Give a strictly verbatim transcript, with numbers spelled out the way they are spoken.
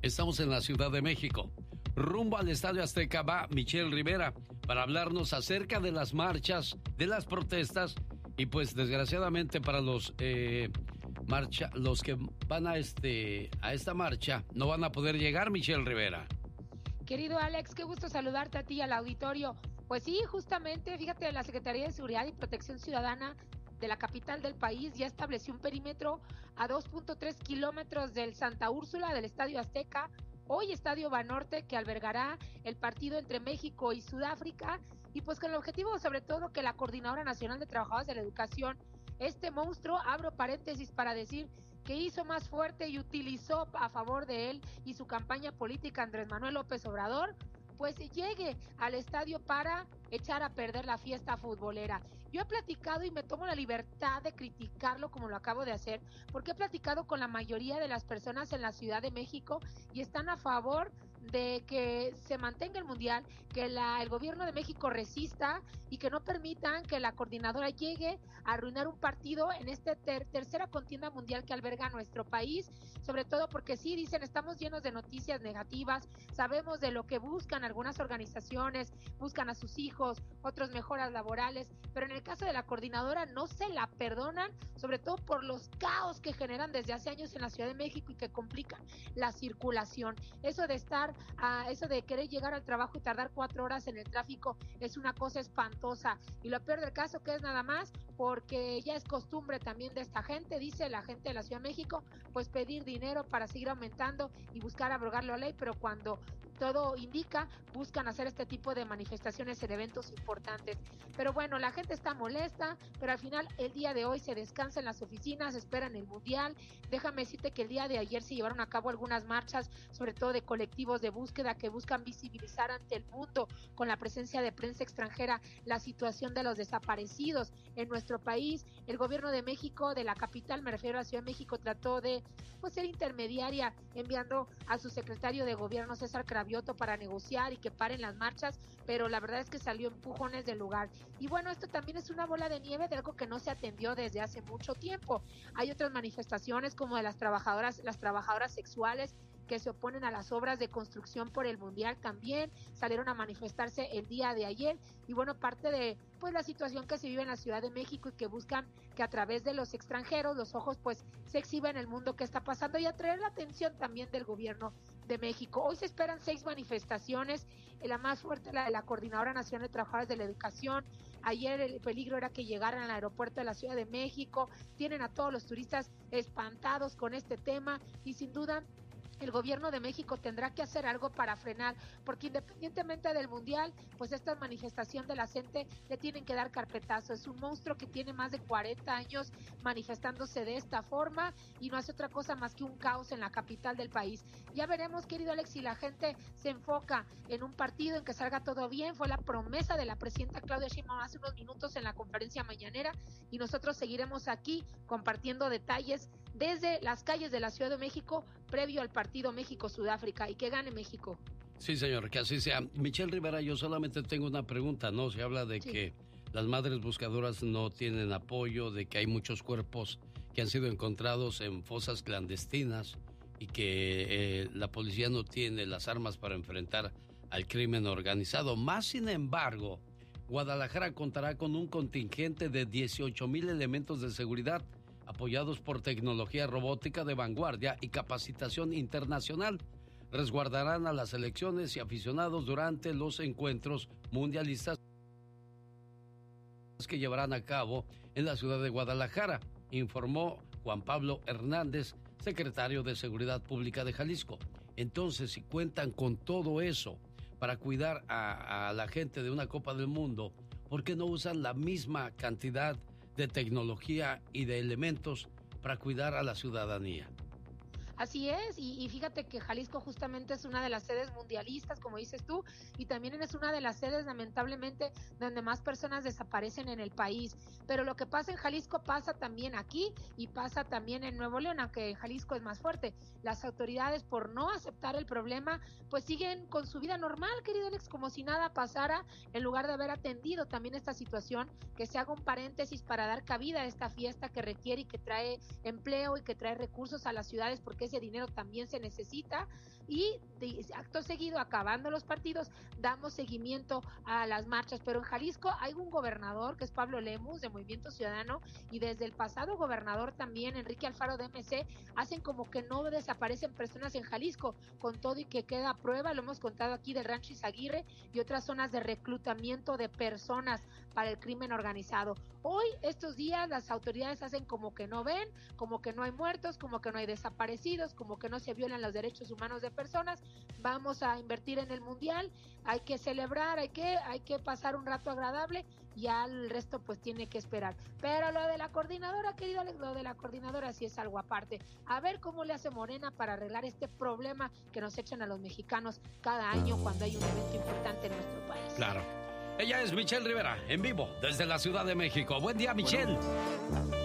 Estamos en la Ciudad de México. Rumbo al Estadio Azteca va Michelle Rivera para hablarnos acerca de las marchas, de las protestas y pues desgraciadamente para los eh, marcha, los que van a este a esta marcha no van a poder llegar, Michelle Rivera. Querido Alex, qué gusto saludarte a ti y al auditorio. Pues sí, justamente, fíjate, la Secretaría de Seguridad y Protección Ciudadana de la capital del país ya estableció un perímetro a dos punto tres kilómetros del Santa Úrsula del Estadio Azteca, hoy Estadio Banorte, que albergará el partido entre México y Sudáfrica, y pues con el objetivo sobre todo que la Coordinadora Nacional de Trabajadores de la Educación, este monstruo, abro paréntesis para decir que hizo más fuerte y utilizó a favor de él y su campaña política Andrés Manuel López Obrador, pues llegue al estadio para echar a perder la fiesta futbolera. Yo he platicado y me tomo la libertad de criticarlo como lo acabo de hacer, porque he platicado con la mayoría de las personas en la Ciudad de México y están a favor de que se mantenga el Mundial, que la, el gobierno de México resista y que no permitan que la coordinadora llegue a arruinar un partido en esta ter, tercera contienda mundial que alberga nuestro país, sobre todo porque sí, dicen, estamos llenos de noticias negativas, sabemos de lo que buscan algunas organizaciones, buscan a sus hijos, otros mejoras laborales, pero en el caso de la coordinadora no se la perdonan, sobre todo por los caos que generan desde hace años en la Ciudad de México y que complican la circulación. Eso de estar a eso de querer llegar al trabajo y tardar cuatro horas en el tráfico es una cosa espantosa, y lo peor del caso que es nada más porque ya es costumbre también de esta gente, dice la gente de la Ciudad de México, pues pedir dinero para seguir aumentando y buscar abrogar la ley, pero cuando todo indica, buscan hacer este tipo de manifestaciones en eventos importantes. Pero bueno, la gente está molesta, pero al final el día de hoy se descansa en las oficinas, esperan el Mundial. Déjame decirte que el día de ayer se llevaron a cabo algunas marchas, sobre todo de colectivos de búsqueda que buscan visibilizar ante el mundo, con la presencia de prensa extranjera, la situación de los desaparecidos en nuestro país. El gobierno de México, de la capital, me refiero a la Ciudad de México, trató de pues ser intermediaria, enviando a su secretario de gobierno, César Cravioto, para negociar y que paren las marchas, pero la verdad es que salió empujones del lugar. Y bueno, esto también es una bola de nieve de algo que no se atendió desde hace mucho tiempo. Hay otras manifestaciones como de las trabajadoras, las trabajadoras sexuales que se oponen a las obras de construcción por el Mundial, también salieron a manifestarse el día de ayer, y bueno, parte de pues la situación que se vive en la Ciudad de México y que buscan que a través de los extranjeros los ojos pues se exhiba en el mundo qué está pasando y atraer la atención también del gobierno de México. Hoy se esperan seis manifestaciones, la más fuerte la de la Coordinadora Nacional de Trabajadores de la Educación. Ayer el peligro era que llegaran al aeropuerto de la Ciudad de México, tienen a todos los turistas espantados con este tema y sin duda el gobierno de México tendrá que hacer algo para frenar, porque independientemente del Mundial, pues esta manifestación de la gente le tienen que dar carpetazo. Es un monstruo que tiene más de cuarenta años manifestándose de esta forma y no hace otra cosa más que un caos en la capital del país. Ya veremos, querido Alex, si la gente se enfoca en un partido, en que salga todo bien. Fue la promesa de la presidenta Claudia Sheinbaum hace unos minutos en la conferencia mañanera, y nosotros seguiremos aquí compartiendo detalles desde las calles de la Ciudad de México previo al partido México-Sudáfrica, y que gane México. Sí, señor, que así sea. Michelle Rivera, yo solamente tengo una pregunta, ¿no? Se habla de sí. que las madres buscadoras no tienen apoyo, de que hay muchos cuerpos que han sido encontrados en fosas clandestinas y que eh, la policía no tiene las armas para enfrentar al crimen organizado. Más sin embargo, Guadalajara contará con un contingente de dieciocho mil elementos de seguridad apoyados por tecnología robótica de vanguardia y capacitación internacional. Resguardarán a las selecciones y aficionados durante los encuentros mundialistas que llevarán a cabo en la ciudad de Guadalajara, informó Juan Pablo Hernández, secretario de Seguridad Pública de Jalisco. Entonces, si cuentan con todo eso para cuidar a, a la gente de una Copa del Mundo, ¿por qué no usan la misma cantidad de tecnología y de elementos para cuidar a la ciudadanía? Así es, y, y fíjate que Jalisco justamente es una de las sedes mundialistas, como dices tú, y también es una de las sedes, lamentablemente, donde más personas desaparecen en el país. Pero lo que pasa en Jalisco pasa también aquí y pasa también en Nuevo León, aunque en Jalisco es más fuerte. Las autoridades, por no aceptar el problema, pues siguen con su vida normal, querido Alex, como si nada pasara, en lugar de haber atendido también esta situación, que se haga un paréntesis para dar cabida a esta fiesta que requiere y que trae empleo y que trae recursos a las ciudades, porque porque ese dinero también se necesita. Y de, acto seguido, acabando los partidos, damos seguimiento a las marchas. Pero en Jalisco hay un gobernador que es Pablo Lemus, de Movimiento Ciudadano, y desde el pasado gobernador también, Enrique Alfaro, de M C, hacen como que no desaparecen personas en Jalisco, con todo y que queda prueba, lo hemos contado aquí, del Rancho Izaguirre y otras zonas de reclutamiento de personas para el crimen organizado. Hoy, estos días, las autoridades hacen como que no ven, como que no hay muertos, como que no hay desaparecidos, como que no se violan los derechos humanos de personas. Vamos a invertir en el Mundial, hay que celebrar, hay que, hay que pasar un rato agradable, y al resto pues tiene que esperar. Pero lo de la coordinadora, querido Alex, lo de la coordinadora sí es algo aparte. A ver cómo le hace Morena para arreglar este problema que nos echan a los mexicanos cada año cuando hay un evento importante en nuestro país. Claro. Ella es Michelle Rivera, en vivo desde la Ciudad de México. Buen día, Michelle. Bueno.